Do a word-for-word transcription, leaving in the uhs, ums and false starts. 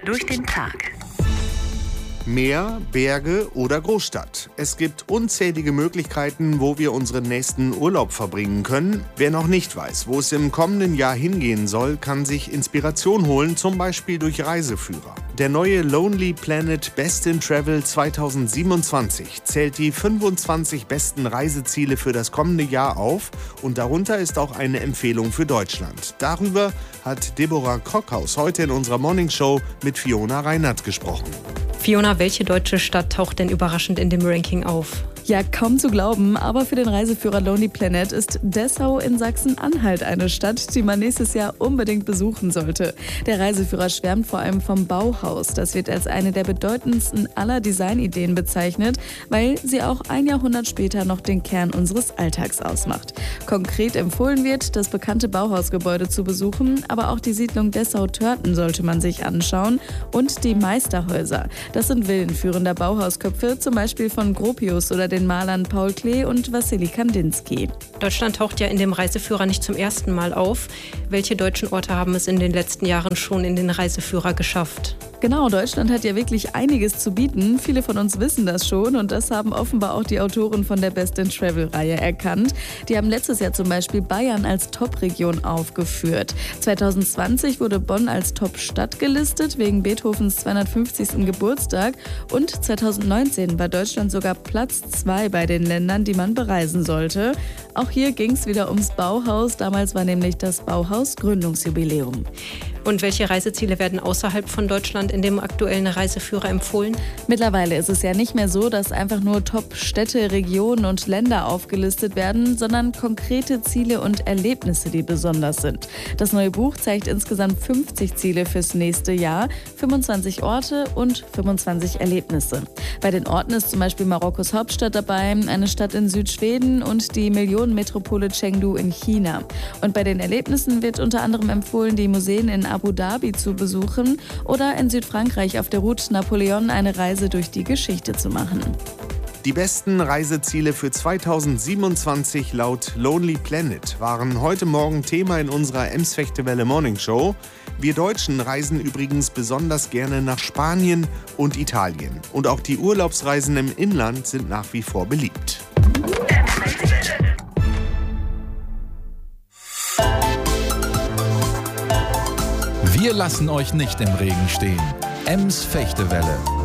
durch den Tag. Meer, Berge oder Großstadt. Es gibt unzählige Möglichkeiten, wo wir unseren nächsten Urlaub verbringen können. Wer noch nicht weiß, wo es im kommenden Jahr hingehen soll, kann sich Inspiration holen, zum Beispiel durch Reiseführer. Der neue Lonely Planet Best in Travel zweitausendsiebenundzwanzig zählt die fünfundzwanzig besten Reiseziele für das kommende Jahr auf und darunter ist auch eine Empfehlung für Deutschland. Darüber hat Deborah Krockhaus heute in unserer Morningshow mit Fiona Reinert gesprochen. Fiona, welche deutsche Stadt taucht denn überraschend in dem Ranking auf? Ja, kaum zu glauben, aber für den Reiseführer Lonely Planet ist Dessau in Sachsen-Anhalt eine Stadt, die man nächstes Jahr unbedingt besuchen sollte. Der Reiseführer schwärmt vor allem vom Bauhaus. Das wird als eine der bedeutendsten aller Designideen bezeichnet, weil sie auch ein Jahrhundert später noch den Kern unseres Alltags ausmacht. Konkret empfohlen wird, das bekannte Bauhausgebäude zu besuchen, aber auch die Siedlung Dessau-Törten sollte man sich anschauen und die Meisterhäuser. Das sind Villen führender Bauhausköpfe, zum Beispiel von Gropius oder den Malern Paul Klee und Wassily Kandinsky. Deutschland taucht ja in dem Reiseführer nicht zum ersten Mal auf. Welche deutschen Orte haben es in den letzten Jahren schon in den Reiseführer geschafft? Genau, Deutschland hat ja wirklich einiges zu bieten. Viele von uns wissen das schon und das haben offenbar auch die Autoren von der Best in Travel-Reihe erkannt. Die haben letztes Jahr zum Beispiel Bayern als Top-Region aufgeführt. zweitausendzwanzig wurde Bonn als Top-Stadt gelistet wegen Beethovens zweihundertfünfzigsten Geburtstag und zweitausendneunzehn war Deutschland sogar Platz zwei bei den Ländern, die man bereisen sollte. Auch hier ging es wieder ums Bauhaus. Damals war nämlich das Bauhaus Gründungsjubiläum. Und welche Reiseziele werden außerhalb von Deutschland in dem aktuellen Reiseführer empfohlen? Mittlerweile ist es ja nicht mehr so, dass einfach nur Top-Städte, Regionen und Länder aufgelistet werden, sondern konkrete Ziele und Erlebnisse, die besonders sind. Das neue Buch zeigt insgesamt fünfzig Ziele fürs nächste Jahr, fünfundzwanzig Orte und fünfundzwanzig Erlebnisse. Bei den Orten ist zum Beispiel Marokkos Hauptstadt dabei, eine Stadt in Südschweden und die Millionenmetropole Chengdu in China. Und bei den Erlebnissen wird unter anderem empfohlen, die Museen in Abu Dhabi zu besuchen oder in Südfrankreich auf der Route Napoleon eine Reise durch die Geschichte zu machen. Die besten Reiseziele für zweitausendsiebenundzwanzig laut Lonely Planet waren heute Morgen Thema in unserer Ems-Fechtewelle Morning Show. Wir Deutschen reisen übrigens besonders gerne nach Spanien und Italien. Und auch die Urlaubsreisen im Inland sind nach wie vor beliebt. Wir lassen euch nicht im Regen stehen. Ems Fechtewelle.